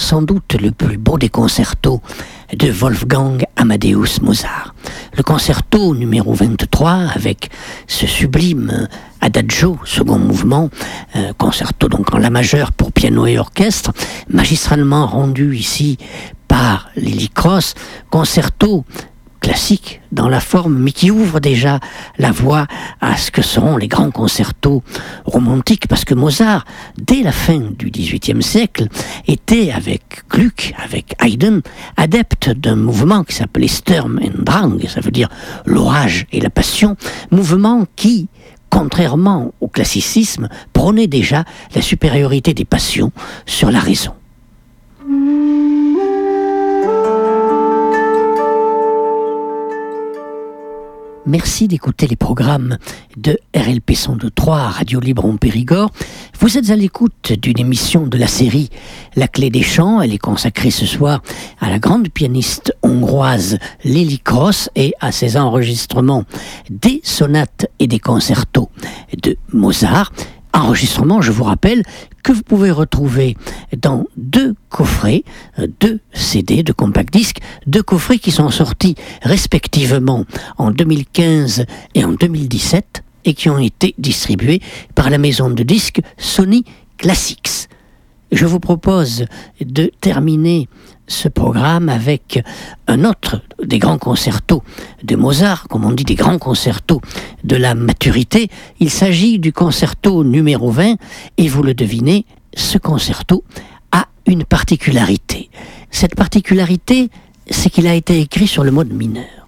sans doute le plus beau des concertos de Wolfgang Amadeus Mozart. Le concerto numéro 23 avec ce sublime Adagio, second mouvement, concerto donc en la majeure pour piano et orchestre, magistralement rendu ici par Lily Cross, concerto classique dans la forme, mais qui ouvre déjà la voie à ce que seront les grands concertos romantiques, parce que Mozart, dès la fin du XVIIIe siècle, était avec Gluck, avec Haydn, adepte d'un mouvement qui s'appelait Sturm und Drang, ça veut dire l'orage et la passion, mouvement qui, contrairement au classicisme, prônait déjà la supériorité des passions sur la raison. Merci d'écouter les programmes de RLP 102.3 à Radio Libre en Périgord. Vous êtes à l'écoute d'une émission de la série La Clé des Chants. Elle est consacrée ce soir à la grande pianiste hongroise Lily Cross et à ses enregistrements des sonates et des concertos de Mozart. Enregistrement, je vous rappelle, que vous pouvez retrouver dans 2 coffrets, 2 CD, 2 compact disques, 2 coffrets qui sont sortis respectivement en 2015 et en 2017 et qui ont été distribués par la maison de disques Sony Classics. Je vous propose de terminer ce programme avec un autre des grands concertos de Mozart, comme on dit des grands concertos de la maturité. Il s'agit du concerto numéro 20 et vous le devinez, ce concerto a une particularité. Cette particularité, c'est qu'il a été écrit sur le mode mineur.